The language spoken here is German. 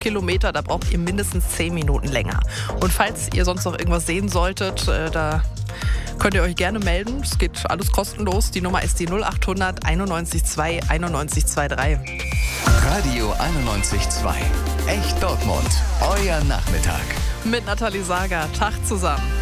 Kilometer, da braucht ihr mindestens 10 Minuten länger. Und falls ihr sonst noch irgendwas sehen solltet, da könnt ihr euch gerne melden. Es geht alles kostenlos. Die Nummer ist die 0800 91 2 91 23. Radio 91.2. Echt Dortmund. Euer Nachmittag. Mit Nathalie Sager. Tag zusammen.